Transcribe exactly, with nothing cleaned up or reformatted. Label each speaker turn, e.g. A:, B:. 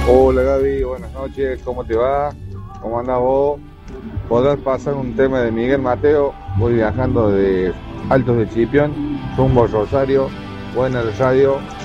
A: Hola Gaby, buenas noches, ¿cómo te va? ¿Cómo andás vos? ¿Podrás pasar un tema de Miguel Mateo? Voy viajando de Altos de Chipión, rumbo a Rosario, buena radio.